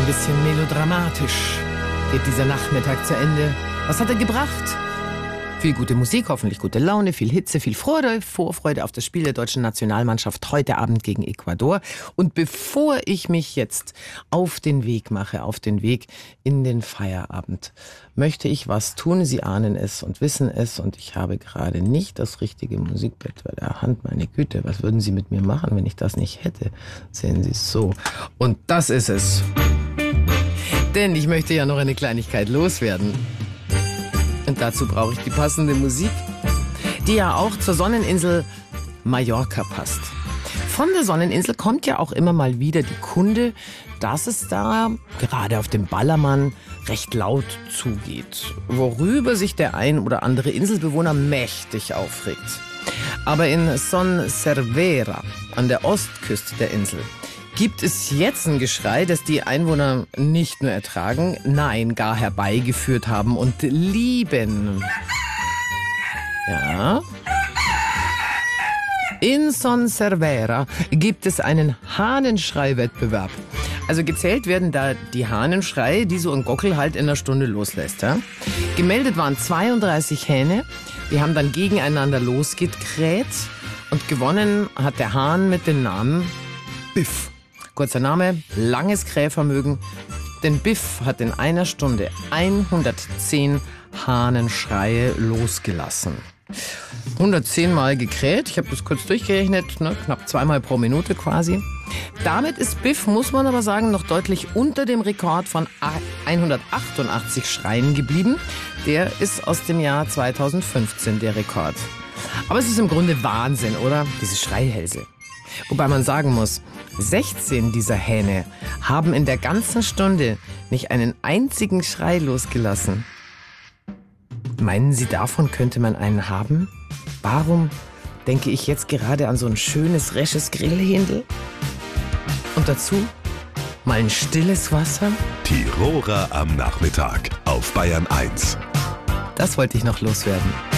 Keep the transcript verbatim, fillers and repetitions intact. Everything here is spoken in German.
ein bisschen melodramatisch geht dieser Nachmittag zu Ende. Was hat er gebracht? Viel gute Musik, hoffentlich gute Laune, viel Hitze, viel Freude, Vorfreude auf das Spiel der deutschen Nationalmannschaft heute Abend gegen Ecuador. Und bevor ich mich jetzt auf den Weg mache, auf den Weg in den Feierabend, möchte ich was tun. Sie ahnen es und wissen es und ich habe gerade nicht das richtige Musikbett bei der Hand. Meine Güte, was würden Sie mit mir machen, wenn ich das nicht hätte? Sehen Sie es so. Und das ist es. Denn ich möchte ja noch eine Kleinigkeit loswerden. Und dazu brauche ich die passende Musik, die ja auch zur Sonneninsel Mallorca passt. Von der Sonneninsel kommt ja auch immer mal wieder die Kunde, dass es da gerade auf dem Ballermann recht laut zugeht, worüber sich der ein oder andere Inselbewohner mächtig aufregt. Aber in Son Servera, an der Ostküste der Insel, gibt es jetzt ein Geschrei, das die Einwohner nicht nur ertragen, nein, gar herbeigeführt haben und lieben. Ja. In Son Servera gibt es einen Hahnenschrei-Wettbewerb. Also gezählt werden da die Hahnenschreie, die so ein Gockel halt in einer Stunde loslässt. Ja? Gemeldet waren zweiunddreißig Hähne, die haben dann gegeneinander losgekräht und gewonnen hat der Hahn mit dem Namen Biff. Kurzer Name, langes Krähvermögen, denn Biff hat in einer Stunde hundertzehn Hahnenschreie losgelassen. hundertzehn Mal gekräht, ich habe das kurz durchgerechnet, ne, knapp zweimal pro Minute quasi. Damit ist Biff, muss man aber sagen, noch deutlich unter dem Rekord von hundertachtundachtzig Schreien geblieben. Der ist aus dem Jahr zweitausendfünfzehn, der Rekord. Aber es ist im Grunde Wahnsinn, oder? Diese Schreihälse. Wobei man sagen muss, sechzehn dieser Hähne haben in der ganzen Stunde nicht einen einzigen Schrei losgelassen. Meinen Sie, davon könnte man einen haben? Warum denke ich jetzt gerade an so ein schönes, resches Grillhändel? Und dazu mal ein stilles Wasser? Tiroler am Nachmittag auf Bayern eins. Das wollte ich noch loswerden.